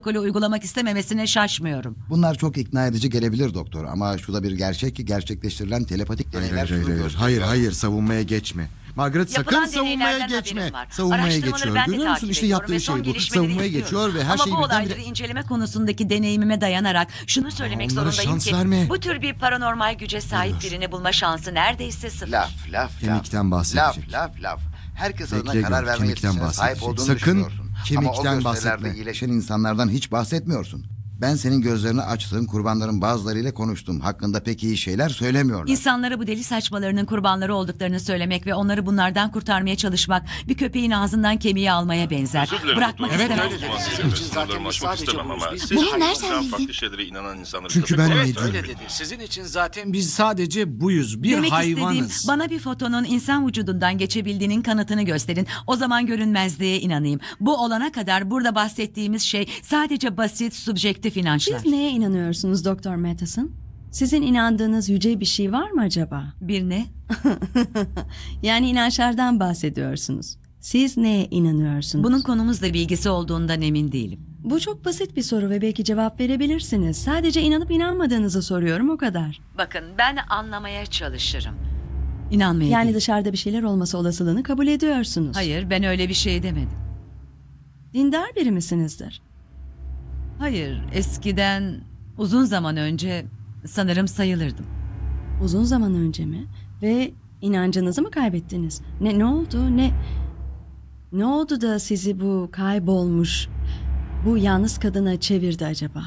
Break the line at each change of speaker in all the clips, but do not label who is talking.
protokolü uygulamak istememesine şaşmıyorum.
Bunlar çok ikna edici gelebilir doktor ama şu da bir gerçek ki gerçekleştirilen telepatik deneyler şunu gösteriyor.
Hayır savunmaya geçme. Margaret sakın
Yapılan
savunmaya
deneylerden
geçme.
haberim var.
Savunmaya
Araştırmaları
geçiyor.
ben de
Görüyor musun
takip
işte
ediyorum
yaptığı
ve
şey
son
bu.
gelişmeleri
Savunmaya
izliyorum.
geçiyor ve her
Ama
şeyi
bu olayları
birdenbire...
inceleme konusundaki deneyimime dayanarak şunu söylemek
Onlara
zorundayım
şans
ki
verme.
bu tür bir paranormal güce sahip birini bulma şansı neredeyse sıfır.
Laf.
Kemikten bahsedecek.
Laf. Herkes
Bekle
adına karar
gör,
verme
kemikten
yetisine sahip
bahsedecek.
olduğunu
Sakın
düşünüyorsun. Ama o
kemikten
gösterilerde
bahsetme.
iyileşen insanlardan hiç bahsetmiyorsun. Ben senin gözlerini açtığın kurbanların bazılarıyla konuştum. Hakkında pek iyi şeyler söylemiyorlar.
İnsanlara bu deli saçmalarının kurbanları olduklarını söylemek ve onları bunlardan kurtarmaya çalışmak bir köpeğin ağzından kemiği almaya benzer.
Özür dilerim
Bırakmak
doktor.
istemez.
Uzman
Sizin
sizin
için zaten
sınırlarımı
biz
aşmak
sadece
istemem ama
buyuz.
siz
Bunu
şu
nereden
an
bildin?
farklı şeylere inanan insanları
Çünkü
köpek
ben
olarak
medyum.
görüyorum.
Öyle dedi. Sizin için zaten biz sadece buyuz. Bir
Demek
hayvanız.
istediğim bana bir fotonun insan vücudundan geçebildiğinin kanıtını gösterin. O zaman görünmezliğe inanayım. Bu olana kadar burada bahsettiğimiz şey sadece basit, subjektif inançlar.
Siz neye inanıyorsunuz Doktor Matheson? Sizin inandığınız yüce bir şey var mı acaba?
Bir ne?
Yani inançlardan bahsediyorsunuz. Siz neye inanıyorsunuz?
Bunun konumuzla bilgisi olduğundan emin değilim.
Bu çok basit bir soru ve belki cevap verebilirsiniz. Sadece inanıp inanmadığınızı soruyorum, o kadar.
Bakın ben anlamaya çalışırım. İnanmaya
Yani
değil.
dışarıda bir şeyler olması olasılığını kabul ediyorsunuz.
Hayır, ben öyle bir şey demedim.
Dindar biri misinizdir?
Hayır, eskiden uzun zaman önce sanırım sayılırdım.
Uzun zaman önce mi? Ve inancınızı mı kaybettiniz? Ne oldu? Ne oldu da sizi bu kaybolmuş, bu yalnız kadına çevirdi acaba?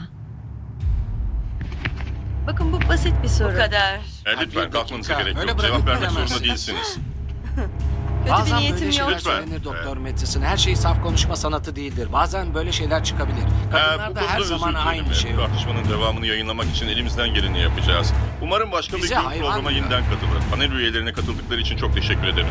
Bakın bu basit bir soru.
Bu kadar.
Lütfen kalkmanıza
dakika,
gerek
öyle
yok.
bırakıp
Cevap vermek
gidemezsiniz.
zorunda değilsiniz.
Bazen
niyetim
böyle şeyler
yok.
Lütfen.
söylenir Doktor Matheson. Her şey saf konuşma sanatı değildir. Bazen böyle şeyler çıkabilir.
Bu
Kadınlarda her
konuda
zaman
özür
aynı
dilerim.
şey yok.
Tartışmanın devamını yayınlamak için elimizden geleni yapacağız. Umarım başka bir
Bize
gün
hayvan
programa
ya.
yeniden katılır. Panel üyelerine katıldıkları için çok teşekkür ederim.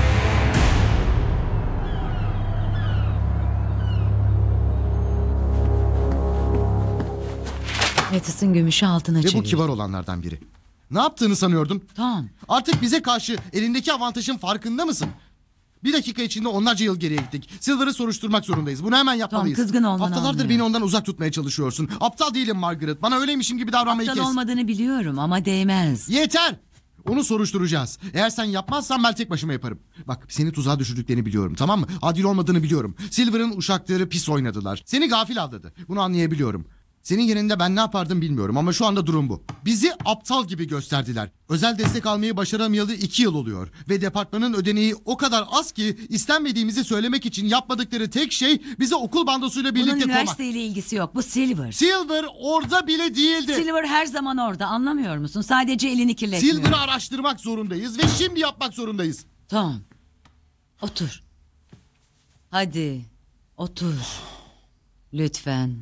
Metis'in gümüşü altına
Ve bu
çevir.
kibar olanlardan biri. Ne yaptığını sanıyordun?
Tom,
Artık bize karşı elindeki avantajın farkında mısın? Bir dakika içinde onlarca yıl geriye gittik. Silver'ı soruşturmak zorundayız. Bunu hemen yapmalıyız.
kızgın olmanı
Haftalardır
anlıyorum.
beni ondan uzak tutmaya çalışıyorsun. Aptal değilim Margaret. Bana öyleymişim gibi davranmayı
aptal
kes.
olmadığını biliyorum ama değmez.
Yeter! Onu soruşturacağız. Eğer sen yapmazsan ben tek başıma yaparım. Bak seni tuzağa düşürdüklerini biliyorum, tamam mı? Adil olmadığını biliyorum. Silver'ın uşakları pis oynadılar. Seni gafil avladı. Bunu anlayabiliyorum. Senin yerinde ben ne yapardım bilmiyorum ama şu anda durum bu. Bizi aptal gibi gösterdiler. Özel destek almayı başaramayalı 2 yıl oluyor. Ve departmanın ödeneği o kadar az ki istenmediğimizi söylemek için yapmadıkları tek şey bizi okul bandosuyla
Bunun
birlikte koymak.
üniversiteyle ilgisi yok. Bu Silver.
Silver orada bile değildi.
Silver her zaman orada, anlamıyor musun? Sadece elini kirletmiyor.
Silver'ı araştırmak zorundayız ve şimdi yapmak zorundayız.
Tom, otur. Hadi, otur. Lütfen.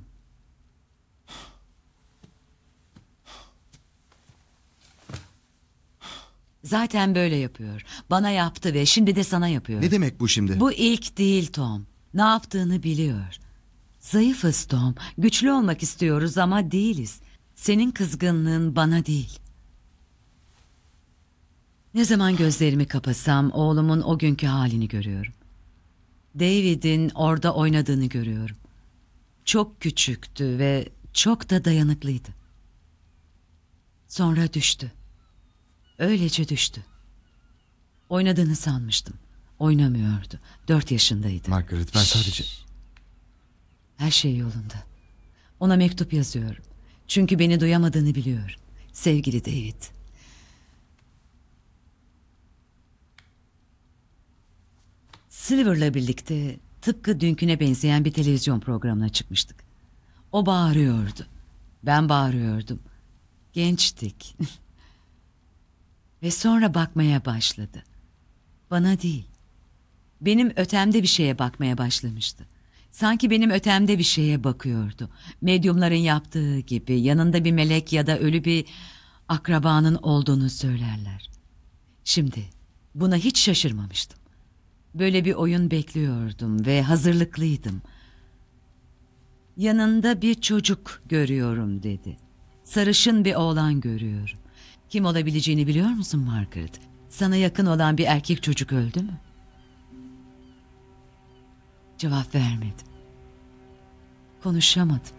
Zaten böyle yapıyor. Bana yaptı ve şimdi de sana yapıyor.
Ne demek bu şimdi?
Bu ilk değil Tom. Ne yaptığını biliyor. Zayıfız Tom. Güçlü olmak istiyoruz ama değiliz. Senin kızgınlığın bana değil. Ne zaman gözlerimi kapasam oğlumun o günkü halini görüyorum. David'in orada oynadığını görüyorum. Çok küçüktü ve çok da dayanıklıydı. Sonra düştü. Öylece düştü. Oynadığını sanmıştım. Oynamıyordu. 4 yaşındaydı.
Margaret ben sadece...
Her şey yolunda. Ona mektup yazıyorum. Çünkü beni duyamadığını biliyorum. Sevgili David. Silver'la birlikte tıpkı dünküne benzeyen bir televizyon programına çıkmıştık. O bağırıyordu. Ben bağırıyordum. Gençtik. Ve sonra bakmaya başladı. Bana değil. Benim ötemde bir şeye bakmaya başlamıştı. Sanki benim ötemde bir şeye bakıyordu. Medyumların yaptığı gibi yanında bir melek ya da ölü bir akrabanın olduğunu söylerler. Şimdi buna hiç şaşırmamıştım. Böyle bir oyun bekliyordum ve hazırlıklıydım. Yanında bir çocuk görüyorum dedi. Sarışın bir oğlan görüyorum. Kim olabileceğini biliyor musun Margaret? Sana yakın olan bir erkek çocuk öldü mü? Cevap vermedim. Konuşamadım.